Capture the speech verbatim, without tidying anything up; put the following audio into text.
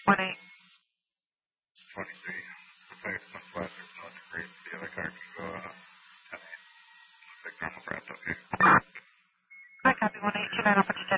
one eight. twenty-three. Okay, that's last year's not great. The other car can go uh, ten eight. Big normal wrapped, okay. I copy one eight two nine oh.